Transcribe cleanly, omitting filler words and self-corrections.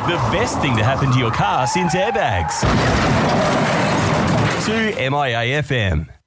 The best thing to happen to your car since airbags. To MIA FM.